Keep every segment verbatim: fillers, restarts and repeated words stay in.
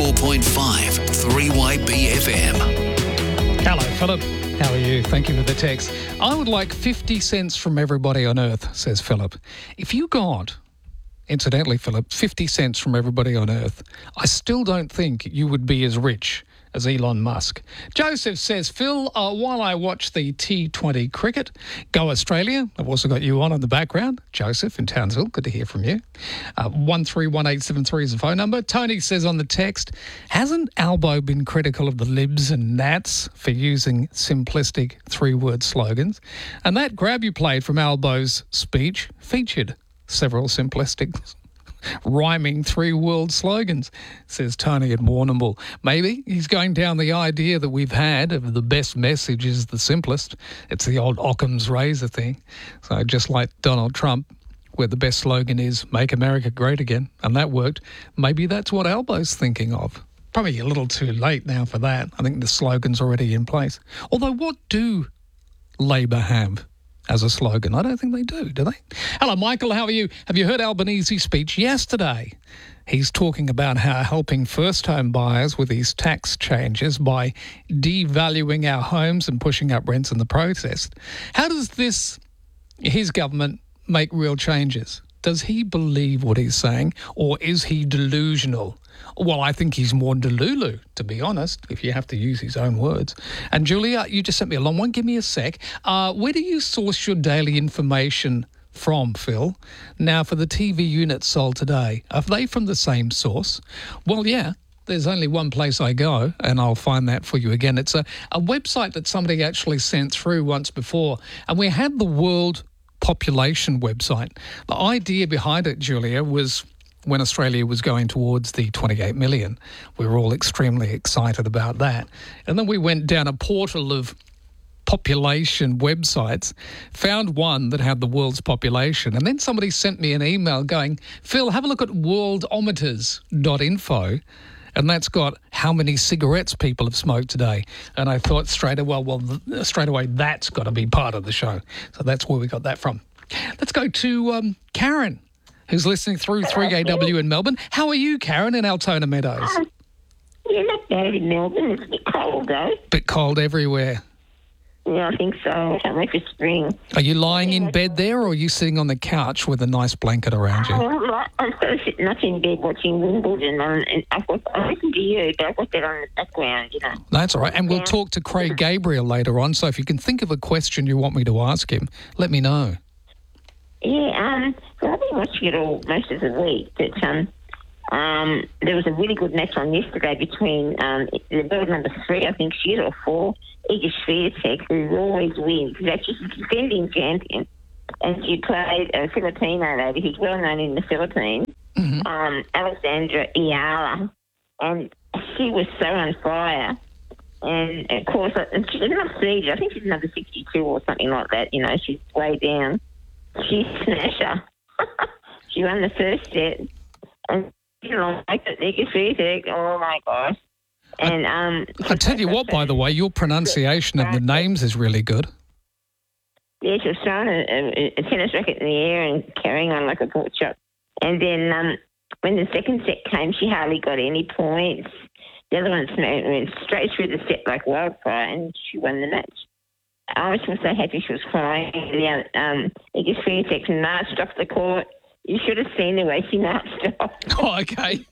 ninety-four point five three Y B F M. Hello, Philip. How are you? Thank you for the text. I would like fifty cents from everybody on earth, says Philip. If you got, incidentally, Philip, fifty cents from everybody on earth, I still don't think you would be as rich as Elon Musk. Joseph says, Phil, uh, while I watch the T twenty cricket, go Australia. I've also got you on in the background. Joseph in Townsville, good to hear from you. Uh, one three one eight seven three is the phone number. Tony says on the text, hasn't Albo been critical of the Libs and Nats for using simplistic three-word slogans? And that grab you played from Albo's speech featured several simplistic rhyming three-word slogans, says Tony at Warrnambool. Maybe he's going down the idea that we've had of the best message is the simplest. It's the old Occam's razor thing. So just like Donald Trump, where the best slogan is "Make America Great Again," and that worked, maybe that's what Albo's thinking of. Probably a little too late now for that. I think the slogan's already in place. Although what do Labor have as a slogan? I don't think they do, do they? Hello, Michael. How are you? Have you heard Albanese's speech yesterday? He's talking about how helping first-home buyers with these tax changes by devaluing our homes and pushing up rents in the process. How does this, his government, make real changes? Does he believe what he's saying, or is he delusional? Well, I think he's more delulu, to be honest, if you have to use his own words. And Julia, you just sent me a long one. Give me a sec. Uh, where do you source your daily information from, Phil? Now, for the T V units sold today, are they from the same source? Well, yeah. There's only one place I go, and I'll find that for you again. It's a, a website that somebody actually sent through once before, and we had the World Population website. The idea behind it, Julia, was when Australia was going towards the twenty-eight million. We were all extremely excited about that. And then we went down a portal of population websites, found one that had the world's population, and then somebody sent me an email going, Phil, have a look at worldometers dot info, and that's got how many cigarettes people have smoked today. And I thought straight away, well, straight away, that's got to be part of the show. So that's where we got that from. Let's go to um, Karen, who's listening through three A W in Melbourne. How are you, Karen, in Altona Meadows? Um, yeah, not bad in Melbourne. It's a bit cold, though. Bit cold everywhere. Yeah, I think so. I can't wait for spring. Are you lying in bed there, or are you sitting on the couch with a nice blanket around you? Oh, I'm sort of sitting up in bed watching Wimbledon, and, and I've got, I listen to you, but I've got that on the background, you know. That's all right. And we'll talk to Craig Gabriel later on, so if you can think of a question you want me to ask him, let me know. Yeah, um, well, I've been watching it all most of the week, but um, um, there was a really good match on yesterday between um, the bird number three, I think she is, or four, Iga Swiatek, who always wins. She's actually a defending champion, and she played a Filipino lady who's well known in the Philippines, mm-hmm. um, Alexandra Ayala, and she was so on fire. And of course, and she's not siege. I think she's number sixty-two or something like that. You know, she's way down. She smashed her. She won the first set, and you know, like the Iga Swiatek. Oh my gosh! And um, I tell you what, by the way, your pronunciation of the names is really good. Yeah, she was throwing a, a, a tennis racket in the air and carrying on like a pork chop. And then um, when the second set came, she hardly got any points. The other one went straight through the set like wildfire, and she won the match. I was so happy she was crying. Yeah, um, it just Swiatek marched off the court. You should have seen the way she marched off. Oh, okay.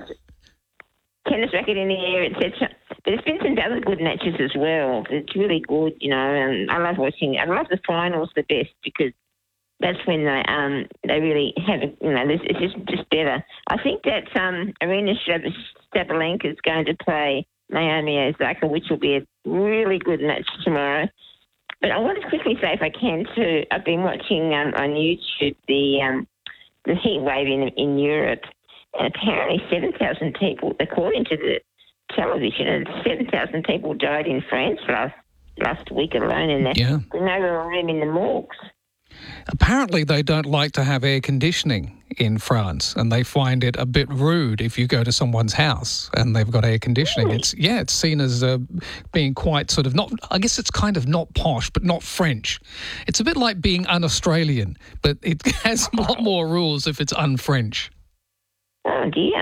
Tennis racket in the air, et cetera. But there's been some other good matches as well. It's really good, you know, and I love watching. I love the finals the best because that's when they um they really have, you know, it's just just better. I think that um Arena Sabalenka is going to play Naomi Osaka, which will be a really good match tomorrow. But I want to quickly say, if I can, too, I've been watching um, on YouTube the um, the heat wave in in Europe, and apparently seven thousand people, according to the television, and seven thousand people died in France last last week alone, and yeah. there's no room in the morgues. Apparently they don't like to have air conditioning in France, and they find it a bit rude if you go to someone's house and they've got air conditioning. Really? It's yeah, it's seen as uh, being quite sort of not, I guess it's kind of not posh, but not French. It's a bit like being un-Australian, but it has a lot more rules if it's un-French. Oh, dear.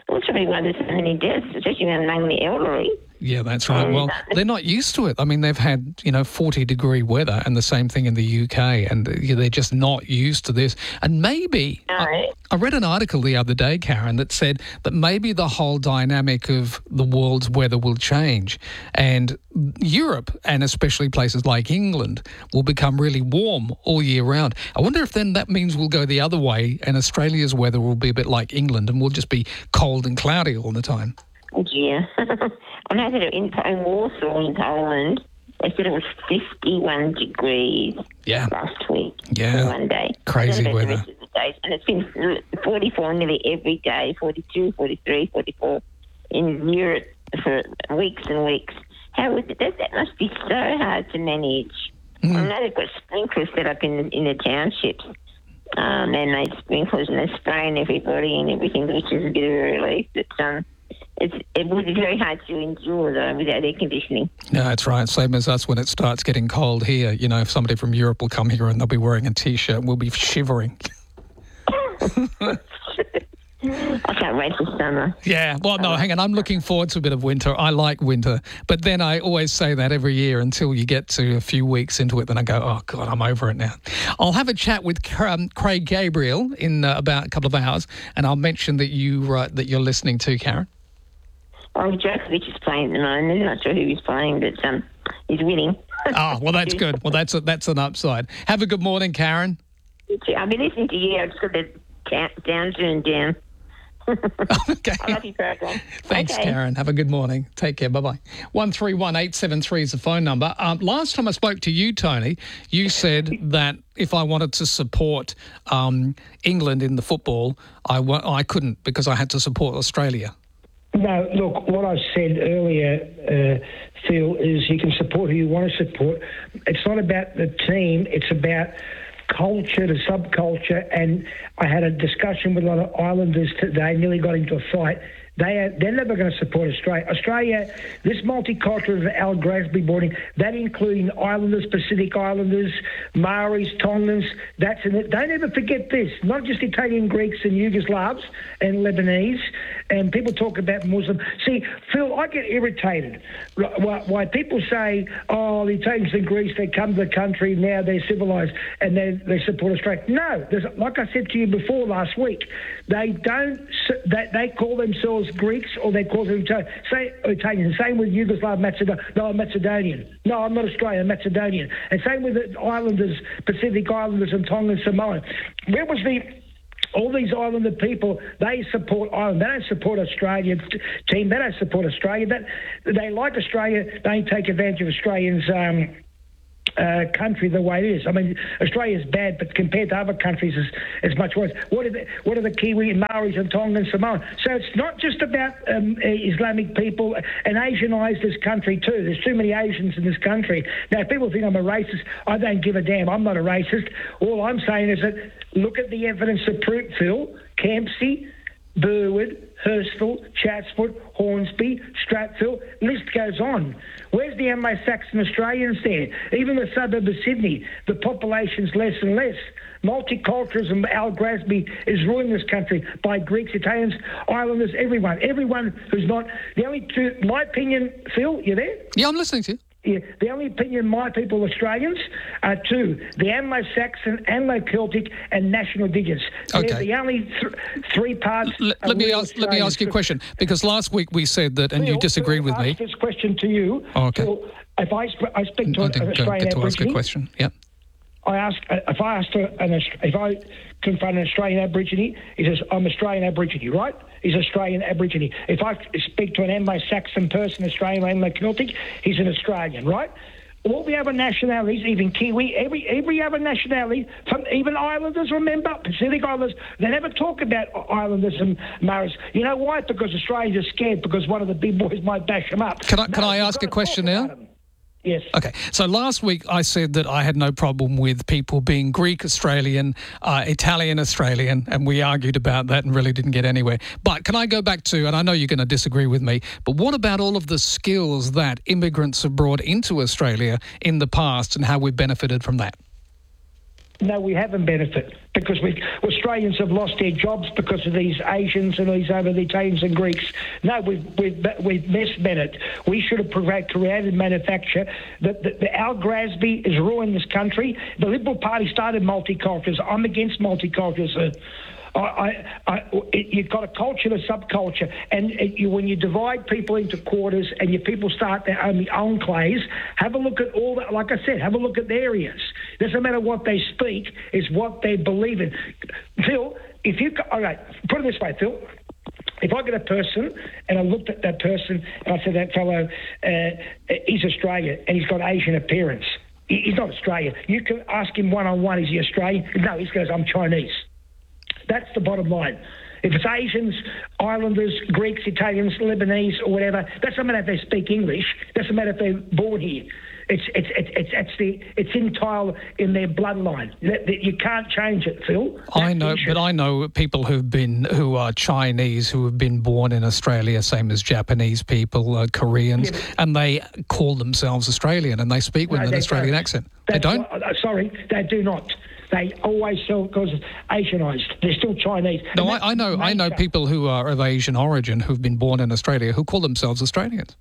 Well, that's probably why there's so many deaths, especially among the elderly. Yeah, that's right. Well, they're not used to it. I mean, they've had, you know, forty degree weather and the same thing in the U K, and they're just not used to this. And maybe, No. I, I read an article the other day, Karen, that said that maybe the whole dynamic of the world's weather will change, and Europe, and especially places like England, will become really warm all year round. I wonder if then that means we'll go the other way and Australia's weather will be a bit like England and we'll just be cold and cloudy all the time. Oh, dear. I know that in, in Warsaw, in Poland, they said it was fifty-one degrees Yeah. last week. Yeah. In one day. Crazy I don't know about weather. the rest of the days. And it's been forty-four nearly every day, forty-two, forty-three, forty-four in Europe for weeks and weeks. How is it? That, that must be so hard to manage. Mm. I know they've got sprinklers set up in, in the townships. Um, man-made sprinklers, and they're spraying everybody and everything, which is a bit of a relief. But, um, It's, it would be very hard to endure, though, without air conditioning. No, that's right. Same as us when it starts getting cold here. You know, if somebody from Europe will come here and they'll be wearing a T-shirt and we'll be shivering. I can't wait for summer. Yeah, well, no, hang on. I'm looking forward to a bit of winter. I like winter. But then I always say that every year until you get to a few weeks into it. Then I go, oh, God, I'm over it now. I'll have a chat with um, Craig Gabriel in uh, about a couple of hours, and I'll mention that, you, uh, that you're listening to, Karen. Oh, Djokovic is playing at the moment. I'm not sure who he's playing, but um, he's winning. Oh, well, that's good. Well, that's a, that's an upside. Have a good morning, Karen. I've been listening to you. I've just got the ta- down, turn down. Okay. I love your program. Thanks, Okay. Karen. Have a good morning. Take care. Bye-bye. one three one eight seven three is the phone number. Um, last time I spoke to you, Tony, you said that if I wanted to support um, England in the football, I, wa- I couldn't because I had to support Australia. No, look, what I said earlier, uh, Phil, is you can support who you want to support. It's not about the team, it's about culture to subculture. And I had a discussion with a lot of Islanders today, nearly got into a fight. They are, they're never going to support Australia. Australia, this multicultural that Al Grasby brought in, that including Islanders, Pacific Islanders, Maoris, Tongans, that's in it. Don't ever forget this, not just Italian Greeks and Yugoslavs and Lebanese, and people talk about Muslim. See, Phil, I get irritated why, why people say, oh, the Italians and Greeks, they come to the country, now they're civilised, and they, they support Australia. No, there's, like I said to you before last week, they don't, they, they call themselves Greeks or they call them Italian. Say, Italian. Same with Yugoslav, Macedonian. No, I'm Macedonian. No, I'm not Australian, I'm Macedonian. And same with the Islanders, Pacific Islanders and Tongan Samoan. Where was the... All these Islander people, they support Ireland. They don't support Australia t- team. They don't support Australia. That, they like Australia. They take advantage of Australians' um, uh, country the way it is. I mean, Australia's bad, but compared to other countries, it's, it's much worse. What are the, what are the Kiwi, Maoris and Tongan Samoan? So it's not just about um, Islamic people, and Asianised this country too. There's too many Asians in this country. Now, if people think I'm a racist, I don't give a damn. I'm not a racist. All I'm saying is that look at the evidence of proof, Phil. Campsie, Burwood, Hurstville, Chatswood, Hornsby, Stratfield, list goes on. Where's the Anglo-Saxon Australians there? Even the suburb of Sydney, the population's less and less. Multiculturalism, Al Grasby is ruining this country by Greeks, Italians, Islanders, everyone. Everyone who's not... The only two... My opinion, Phil, you there? Yeah, I'm listening to you. Yeah, the only opinion my people, Australians, are two: the Anglo-Saxon, Anglo-Celtic, and National Indigenous. They're Okay. the only th- three parts. L- of let me we ask. Let me Australians. ask you a question, because last week we said that, and you Phil, disagreed Phil, with I'll me. ask this question to you. Oh, okay. Phil, if I, sp- I speak to I an didn't Australian get to ask a Aborigine, question. Yep. I ask uh, if I asked a- an Aust- if I confront an Australian Aborigine, he says I'm Australian Aborigine, right? He's Australian Aborigine. If I speak to an Anglo-Saxon person, Australian or Anglo-Celtic, he's an Australian, right? All the other nationalities, even Kiwi, every every other nationality, from even Islanders, remember, Pacific Islanders, they never talk about Islanders and Maoris. You know why? Because Australians are scared because one of the big boys might bash them up. Can I- can No, I you've ask got a to question talk now? about them. Yes. Okay, so last week I said that I had no problem with people being Greek Australian, uh, Italian Australian, and we argued about that and really didn't get anywhere. But can I go back to, and I know you're going to disagree with me, but what about all of the skills that immigrants have brought into Australia in the past and how we've benefited from that? No, we haven't benefited because we Australians have lost their jobs because of these Asians and these over the Italians and Greeks. No, we've we've we've missed Bennett. We should have created manufacture. The, the, the Al Grasby has ruined this country. The Liberal Party started multiculturalism. I'm against multiculturalism. I, I, I, it, you've got a culture, a subculture, and it, you, when you divide people into quarters and your people start their own enclaves, have a look at all that. Like I said, have a look at the areas. Doesn't matter what they speak; it's what they believe in. Phil, if you all right, put it this way, Phil. If I get a person and I looked at that person and I said that fellow, uh, he's Australian and he's got Asian appearance. He, he's not Australian. You can ask him one on one, is he Australian? No, he goes, I'm Chinese. That's the bottom line. If it's Asians, Islanders, Greeks, Italians, Lebanese, or whatever, doesn't matter if they speak English. Doesn't matter if they're born here. It's it's it's it's it's the it's entire in their bloodline. You can't change it, Phil. That's I know, but I know people who've been who are Chinese who have been born in Australia, same as Japanese people, uh, Koreans, yeah, and they call themselves Australian and they speak with no, an Australian don't. accent. That's they don't. What, sorry, they do not. They always sell because Asianised. They're still Chinese. No, I, I know. I know people who are of Asian origin who've been born in Australia who call themselves Australians.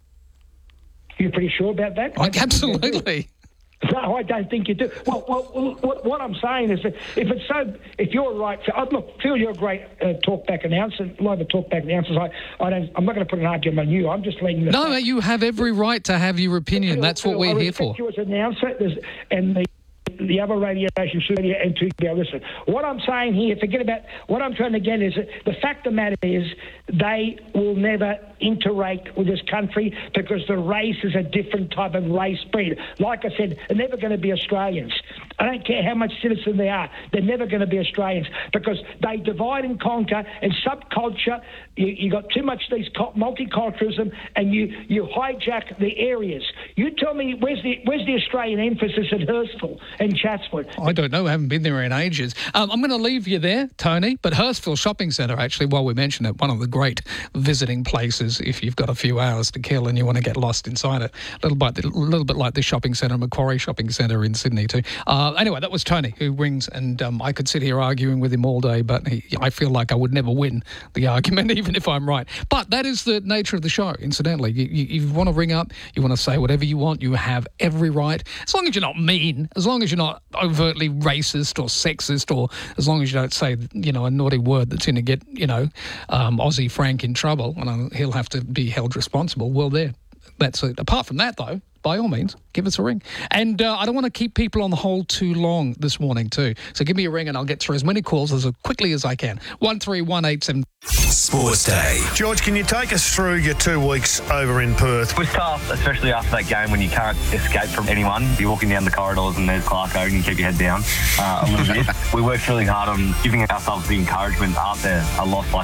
You're pretty sure about that? I, absolutely. No, I don't think you do. Well, well, what, what I'm saying is that if it's so, if you're right, uh, look, Phil, you're a great uh, talkback announcer. A lot of talkback announcers, I, I don't, I'm not going to put an argument on you. I'm just letting you. No, no, you have every right to have your opinion. Phil, That's Phil, what we're I here for. You as an announcer, and the. the other radio stations and to go listen. What I'm saying here, forget about, what I'm trying to get is that the fact of the matter is they will never interrate with this country because the race is a different type of race breed. Like I said, they're never going to be Australians. I don't care how much citizen they are. They're never going to be Australians because they divide and conquer and subculture. You, you got too much of these multiculturalism and you, you hijack the areas. You tell me, where's the where's the Australian emphasis at Hurstville and Chatswood? I don't know. I haven't been there in ages. Um, I'm going to leave you there, Tony, but Hurstville Shopping Centre, actually, while we mention it, one of the great visiting places if you've got a few hours to kill and you want to get lost inside it. A little bit, a little bit like the shopping centre, Macquarie Shopping Centre in Sydney too. Uh, anyway, that was Tony who rings, and um, I could sit here arguing with him all day, but he, I feel like I would never win the argument, even if I'm right. But that is the nature of the show, incidentally. You, you, you want to ring up, you want to say whatever you want, you have every right, as long as you're not mean, as long as you're not overtly racist or sexist, or as long as you don't say, you know, a naughty word that's going to get, you know, um, Aussie Frank in trouble, and he'll have to be held responsible. Well, there, that's it. Apart from that, though, by all means, give us a ring. And uh, I don't want to keep people on the hold too long this morning too. So give me a ring and I'll get through as many calls as quickly as I can. one three one eight seven Sports Day. George, can you take us through your two weeks over in Perth? It was tough, especially after that game when you can't escape from anyone. You're walking down the corridors and there's Clarko and you keep your head down uh, a little bit. We worked really hard on giving ourselves the encouragement after a loss like